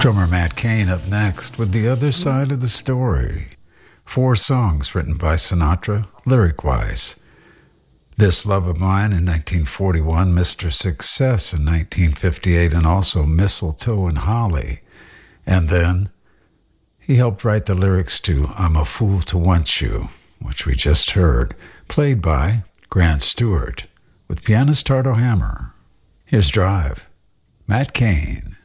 Drummer Matt Cain up next with The Other Side of the Story. 4 songs written by Sinatra, lyric-wise. This Love of Mine in 1941, Mr. Success in 1958, and also Mistletoe and Holly. And then he helped write the lyrics to I'm a Fool to Want You, which we just heard, played by Grant Stewart with pianist Tardo Hammer. Here's Drive, Matt Cain.